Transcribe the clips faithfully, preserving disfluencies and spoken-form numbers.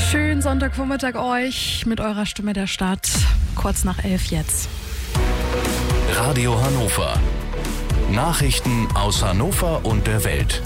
Schönen Sonntagvormittag euch mit eurer Stimme der Stadt. Kurz nach elf jetzt. Radio Hannover. Nachrichten aus Hannover und der Welt.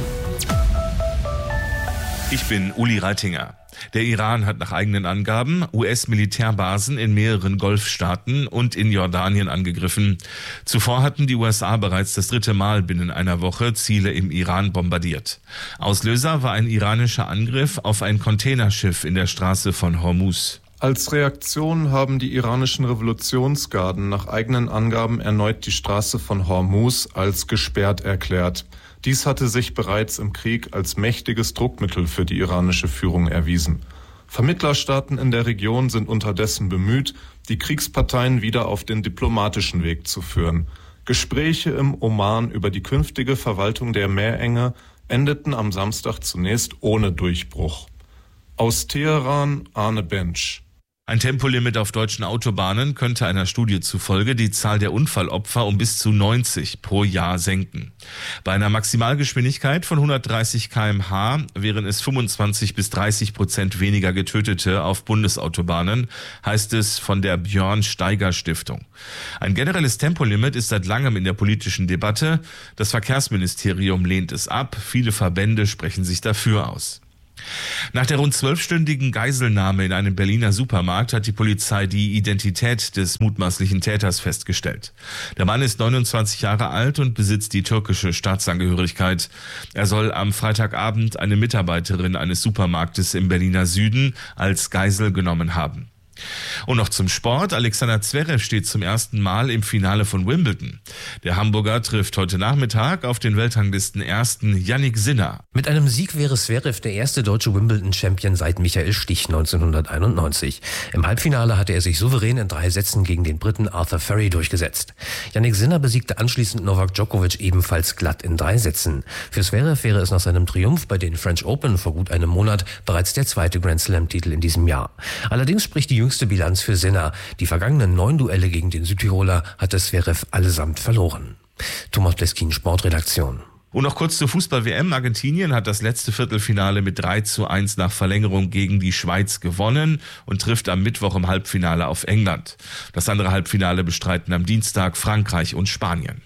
Ich bin Uli Reitinger. Der Iran hat nach eigenen Angaben U S-Militärbasen in mehreren Golfstaaten und in Jordanien angegriffen. Zuvor hatten die U S A bereits das dritte Mal binnen einer Woche Ziele im Iran bombardiert. Auslöser war ein iranischer Angriff auf ein Containerschiff in der Straße von Hormuz. Als Reaktion haben die iranischen Revolutionsgarden nach eigenen Angaben erneut die Straße von Hormuz als gesperrt erklärt. Dies hatte sich bereits im Krieg als mächtiges Druckmittel für die iranische Führung erwiesen. Vermittlerstaaten in der Region sind unterdessen bemüht, die Kriegsparteien wieder auf den diplomatischen Weg zu führen. Gespräche im Oman über die künftige Verwaltung der Meerenge endeten am Samstag zunächst ohne Durchbruch. Aus Teheran, Arne Bensch. Ein Tempolimit auf deutschen Autobahnen könnte einer Studie zufolge die Zahl der Unfallopfer um bis zu neunzig pro Jahr senken. Bei einer Maximalgeschwindigkeit von hundertdreißig Kilometer pro Stunde wären es fünfundzwanzig bis dreißig Prozent weniger Getötete auf Bundesautobahnen, heißt es von der Björn Steiger Stiftung. Ein generelles Tempolimit ist seit langem in der politischen Debatte. Das Verkehrsministerium lehnt es ab. Viele Verbände sprechen sich dafür aus. Nach der rund zwölfstündigen Geiselnahme in einem Berliner Supermarkt hat die Polizei die Identität des mutmaßlichen Täters festgestellt. Der Mann ist neunundzwanzig Jahre alt und besitzt die türkische Staatsangehörigkeit. Er soll am Freitagabend eine Mitarbeiterin eines Supermarktes im Berliner Süden als Geisel genommen haben. Und noch zum Sport. Alexander Zverev steht zum ersten Mal im Finale von Wimbledon. Der Hamburger trifft heute Nachmittag auf den Weltranglisten ersten Jannik Sinner. Mit einem Sieg wäre Zverev der erste deutsche Wimbledon-Champion seit Michael Stich neunzehnhunderteinundneunzig. Im Halbfinale hatte er sich souverän in drei Sätzen gegen den Briten Arthur Furry durchgesetzt. Jannik Sinner besiegte anschließend Novak Djokovic ebenfalls glatt in drei Sätzen. Für Zverev wäre es nach seinem Triumph bei den French Open vor gut einem Monat bereits der zweite Grand Slam-Titel in diesem Jahr. Allerdings spricht die jüngste Bilanz für Sinner. Die vergangenen neun Duelle gegen den Südtiroler hatte Zverev allesamt verloren. Thomas Bleskin, Sportredaktion. Und noch kurz zur Fußball-W M. Argentinien hat das letzte Viertelfinale mit drei zu eins nach Verlängerung gegen die Schweiz gewonnen und trifft am Mittwoch im Halbfinale auf England. Das andere Halbfinale bestreiten am Dienstag Frankreich und Spanien.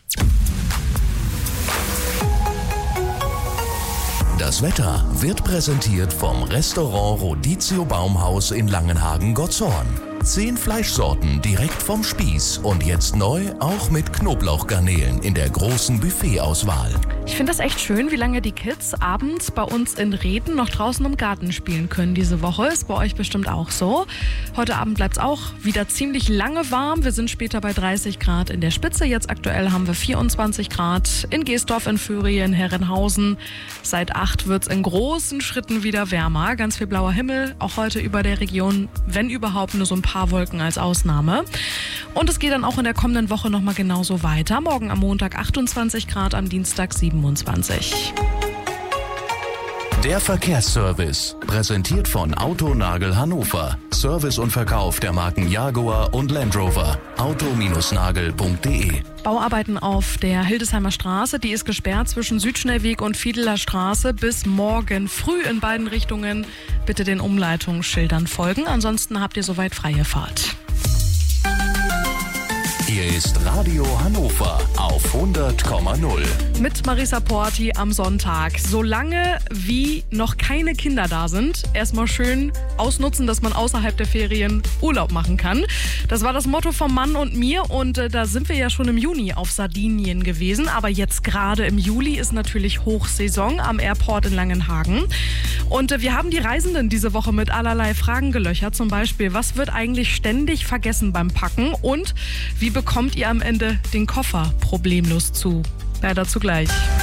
Das Wetter wird präsentiert vom Restaurant Rodizio Baumhaus in Langenhagen-Gottshorn. Zehn Fleischsorten direkt vom Spieß und jetzt neu auch mit Knoblauchgarnelen in der großen Buffetauswahl. Ich finde das echt schön, wie lange die Kids abends bei uns in Reden noch draußen im Garten spielen können diese Woche. Ist bei euch bestimmt auch so. Heute Abend bleibt es auch wieder ziemlich lange warm. Wir sind später bei dreißig Grad in der Spitze. Jetzt aktuell haben wir vierundzwanzig Grad in Geesdorf, in Föhring, in Herrenhausen. Seit acht wird es in großen Schritten wieder wärmer. Ganz viel blauer Himmel, auch heute über der Region, wenn überhaupt nur so ein paar Wolken als Ausnahme. Und es geht dann auch in der kommenden Woche nochmal genauso weiter. Morgen am Montag achtundzwanzig Grad, am Dienstag siebenundzwanzig. Der Verkehrsservice, präsentiert von Autonagel Hannover. Service und Verkauf der Marken Jaguar und Land Rover. auto Bindestrich nagel punkt de. Bauarbeiten auf der Hildesheimer Straße, die ist gesperrt zwischen Südschnellweg und Fiedeler Straße bis morgen früh in beiden Richtungen. Bitte den Umleitungsschildern folgen, ansonsten habt ihr soweit freie Fahrt. Hier ist Radio Hannover auf hundert Komma null. Mit Marisa Porti am Sonntag. Solange wie noch keine Kinder da sind, erstmal schön ausnutzen, dass man außerhalb der Ferien Urlaub machen kann. Das war das Motto vom Mann und mir und äh, da sind wir ja schon im Juni auf Sardinien gewesen. Aber jetzt gerade im Juli ist natürlich Hochsaison am Airport in Langenhagen. Und äh, wir haben die Reisenden diese Woche mit allerlei Fragen gelöchert. Zum Beispiel, was wird eigentlich ständig vergessen beim Packen und wie bekommt ihr am Ende den Koffer problemlos zu? Ja, dazu gleich.